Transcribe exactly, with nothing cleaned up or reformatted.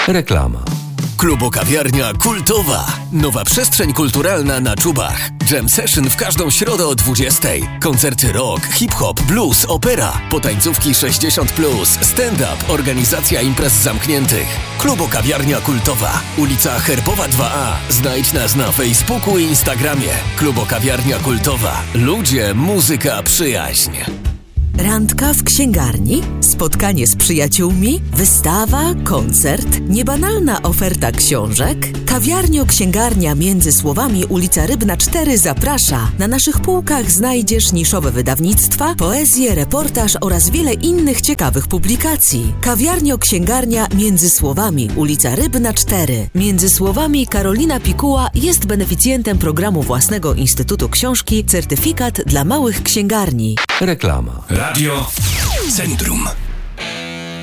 Reklama. Klubo-kawiarnia kultowa. Nowa przestrzeń kulturalna na Czubach. Jam session w każdą środę o dwudziestej. Koncerty rock, hip-hop, blues, opera. Potańcówki sześćdziesiąt plus, stand-up, organizacja imprez zamkniętych. Klubo-kawiarnia kultowa. Ulica Herbowa dwa A. Znajdź nas na Facebooku i Instagramie. Klubo-kawiarnia kultowa. Ludzie, muzyka, przyjaźń. Randka w księgarni, spotkanie z przyjaciółmi, wystawa, koncert, niebanalna oferta książek. Kawiarnio-księgarnia między Słowami, ulica Rybna cztery zaprasza. Na naszych półkach znajdziesz niszowe wydawnictwa, poezję, reportaż oraz wiele innych ciekawych publikacji. Kawiarnio-księgarnia między Słowami, ulica Rybna cztery. Między Słowami Karolina Pikuła jest beneficjentem programu własnego Instytutu Książki Certyfikat dla małych księgarni. Reklama. Radio Centrum.